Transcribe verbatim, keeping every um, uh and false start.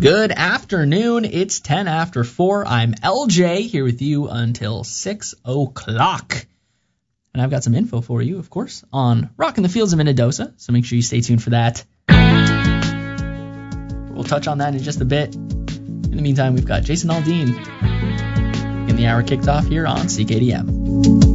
Good afternoon. It's ten after four. I'm L J here with you until six o'clock. And I've got some info for you, of course, on Rockin' the Fields of Minnedosa, so make sure you stay tuned for that. We'll touch on that in just a bit. In the meantime, we've got Jason Aldean getting the hour kicked off here on C K D M.